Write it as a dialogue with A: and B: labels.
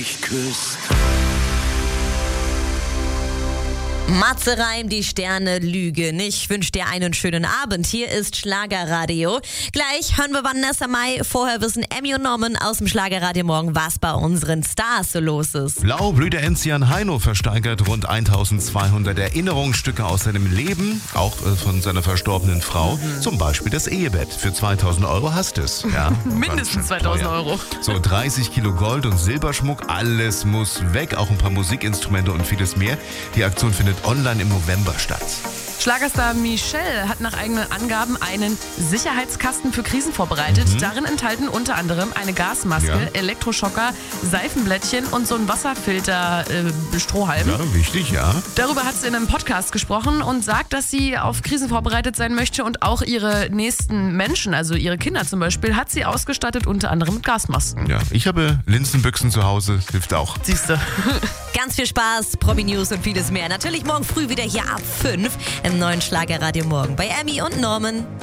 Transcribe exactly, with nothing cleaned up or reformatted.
A: mich küsst.
B: Matze Reim, die Sterne lügen. Ich wünsche dir einen schönen Abend. Hier ist Schlagerradio. Gleich hören wir Vanessa Mai. Vorher wissen Emmy und Norman aus dem Schlagerradio morgen, was bei unseren Stars so los ist.
C: Blaublüte Enzian Heino versteigert rund eintausendzweihundert Erinnerungsstücke aus seinem Leben, auch äh, von seiner verstorbenen Frau. Mhm. Zum Beispiel das Ehebett. Für zweitausend Euro hast es. Ja,
D: mindestens zweitausend Euro.
C: So dreißig Kilo Gold und Silberschmuck, alles muss weg. Auch ein paar Musikinstrumente und vieles mehr. Die Aktion findet online im November statt.
D: Schlagerstar Michelle hat nach eigenen Angaben einen Sicherheitskasten für Krisen vorbereitet. Mhm. Darin enthalten unter anderem eine Gasmaske, ja. Elektroschocker, Seifenblättchen und so ein Wasserfilter-Strohhalm.
C: Äh, ja, wichtig, ja.
D: Darüber hat sie in einem Podcast gesprochen und sagt, dass sie auf Krisen vorbereitet sein möchte und auch ihre nächsten Menschen, also ihre Kinder zum Beispiel, hat sie ausgestattet, unter anderem mit Gasmasken.
C: Ja, ich habe Linsenbüchsen zu Hause, hilft auch.
D: Siehst du.
B: Ganz viel Spaß, Promi-News und vieles mehr. Natürlich morgen früh wieder hier ab fünf im neuen Schlagerradio morgen bei Emmy und Norman.